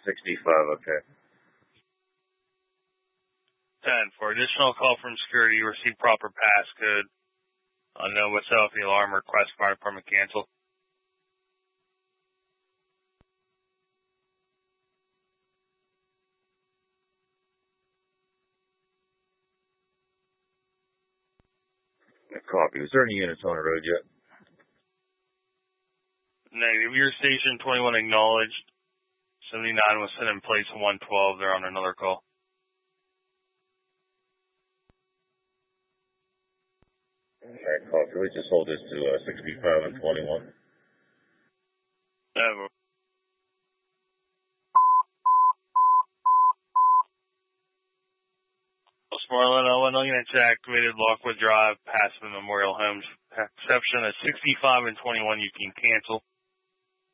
65, okay. 10. For additional call from security, receive proper passcode. Unknown what's off the alarm. Request fire department cancel. Copy. Was there any units on the road yet? Negative. Your station 21 acknowledged. 79 was sent in place of 112. They're on another call. Alright, copy. We just hold this to 65 and 21. Over. Marlin, Illinois units activated Lockwood Drive, past the Memorial Homes. Exception at 65 and 21, you can cancel.